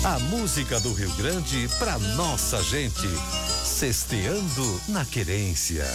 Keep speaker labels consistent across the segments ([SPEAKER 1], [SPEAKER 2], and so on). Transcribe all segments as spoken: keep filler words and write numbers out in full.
[SPEAKER 1] A música do Rio Grande pra nossa gente. Sexteando na querência.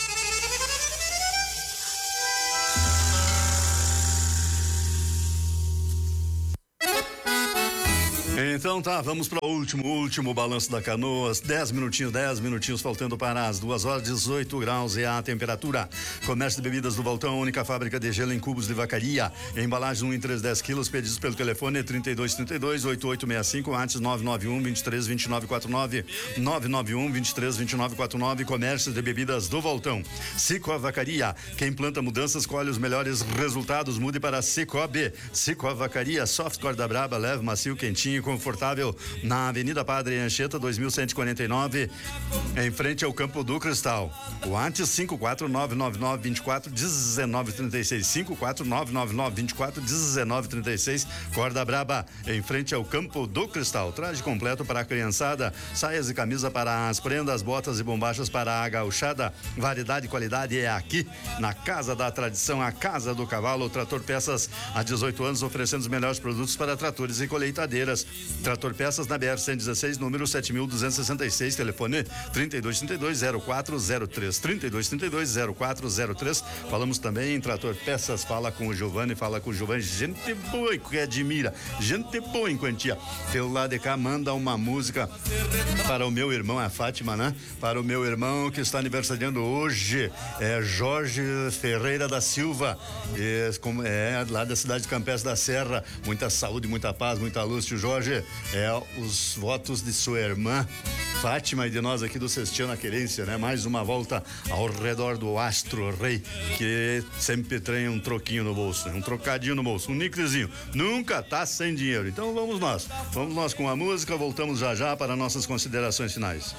[SPEAKER 2] Então tá, vamos para o último, último balanço da Canoas. Dez minutinhos, dez minutinhos faltando para as duas horas, dezoito graus é a temperatura. Comércio de bebidas do Voltão, única fábrica de gelo em cubos de vacaria. Embalagem um em três, dez quilos, pedidos pelo telefone trinta e dois, trinta e dois, oitenta e oito sessenta e cinco, antes nove nove um, vinte e três, vinte e nove, quarenta e nove, nove nove um, vinte e três, vinte e nove, quarenta e nove. Comércio de bebidas do Voltão. Cicobi Vacaria, quem planta mudanças colhe os melhores resultados. Mude para Cicobi. Cicobi Vacaria, soft corda braba, leve, macio, quentinho, confortável, na Avenida Padre Anchieta, dois mil cento e quarenta e nove, em frente ao Campo do Cristal. O antes cinco quatro nove nove nove, vinte e quatro, dezenove, trinta e seis, cinco quatro nove nove nove, vinte e quatro, dezenove, trinta e seis, Corda Braba, em frente ao Campo do Cristal. Traje completo para a criançada, saias e camisa para as prendas, botas e bombachas para a gauchada. Variedade e qualidade é aqui, na Casa da Tradição, a Casa do Cavalo. Trator Peças, há dezoito anos, oferecendo os melhores produtos para tratores e colheitadeiras. Trator Peças na B R cento e dezesseis, número sete mil duzentos e sessenta e seis, telefone trinta e dois, trinta e dois, zero quatro zero três, trinta e dois, trinta e dois, zero quatro zero três. Falamos também em Trator Peças, fala com o Giovanni, fala com o Giovanni, gente boa que admira, gente boa em quantia. Pelo lado de cá, manda uma música para o meu irmão, a Fátima, né? Para o meu irmão que está aniversariando hoje, é Jorge Ferreira da Silva, é, é lá da cidade de Campestre da Serra. Muita saúde, muita paz, muita luz, tio Jorge. É os votos de sua irmã Fátima e de nós aqui do Sexteando na Querência, né? Mais uma volta ao redor do Astro Rei, que sempre tem um troquinho no bolso, né? Um trocadinho no bolso, um nickelzinho, nunca tá sem dinheiro. Então vamos nós, vamos nós com a música, voltamos já já para nossas considerações finais.